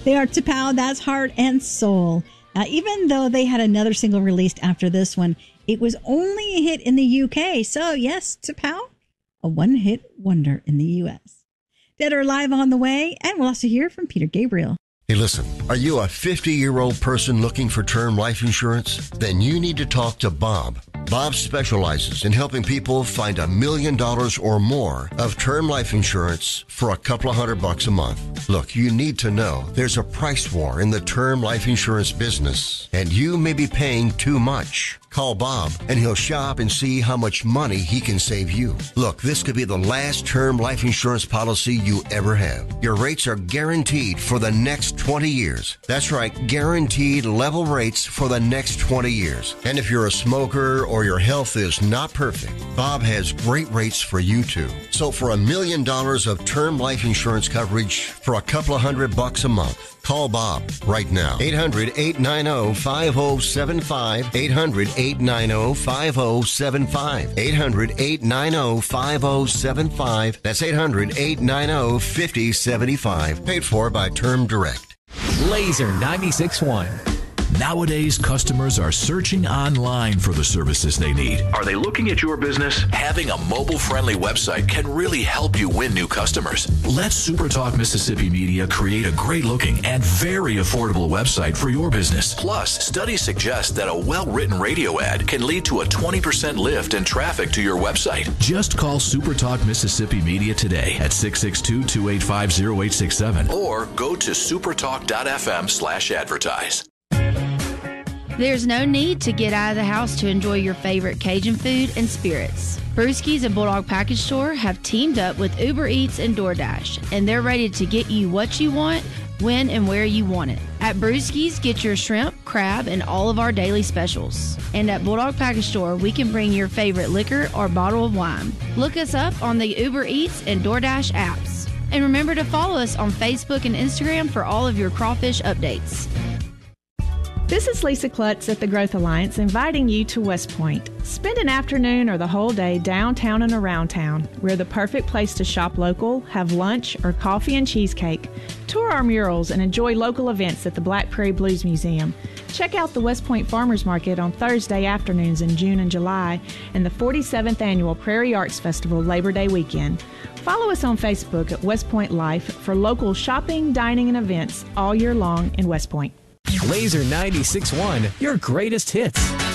They are T'Pau, That's Heart and Soul. Now, even though they had another single released after this one, it was only a hit in the UK. So, yes, T'Pau, a one-hit wonder in the US. Dead or Alive on the way, and we'll also hear from Peter Gabriel. Hey, listen, are you a 50-year-old person looking for term life insurance? Then you need to talk to Bob. Bob specializes in helping people find $1 million or more of term life insurance for a couple of $100 a month. Look, you need to know there's a price war in the term life insurance business, and you may be paying too much. Call Bob, and he'll shop and see how much money he can save you. Look, this could be the last term life insurance policy you ever have. Your rates are guaranteed for the next 20 years. That's right, guaranteed level rates for the next 20 years. And if you're a smoker or your health is not perfect, Bob has great rates for you too. So for $1 million of term life insurance coverage for a couple of $100 a month, call Bob right now. 800-890-5075. 800-890-5075. 800-890-5075. That's 800-890-5075. Paid for by Term Direct. Laser 96.1. Nowadays, customers are searching online for the services they need. Are they looking at your business? Having a mobile-friendly website can really help you win new customers. Let SuperTalk Mississippi Media create a great-looking and very affordable website for your business. Plus, studies suggest that a well-written radio ad can lead to a 20% lift in traffic to your website. Just call SuperTalk Mississippi Media today at 662-285-0867 or go to supertalk.fm/advertise. There's no need to get out of the house to enjoy your favorite Cajun food and spirits. Brewski's and Bulldog Package Store have teamed up with Uber Eats and DoorDash, and they're ready to get you what you want, when and where you want it. At Brewski's, get your shrimp, crab, and all of our daily specials. And at Bulldog Package Store, we can bring your favorite liquor or bottle of wine. Look us up on the Uber Eats and DoorDash apps. And remember to follow us on Facebook and Instagram for all of your crawfish updates. This is Lisa Klutz at the Growth Alliance inviting you to West Point. Spend an afternoon or the whole day downtown and around town. We're the perfect place to shop local, have lunch or coffee and cheesecake, tour our murals, and enjoy local events at the Black Prairie Blues Museum. Check out the West Point Farmers Market on Thursday afternoons in June and July and the 47th Annual Prairie Arts Festival Labor Day weekend. Follow us on Facebook at West Point Life for local shopping, dining, and events all year long in West Point. Laser 96.1, your greatest hits.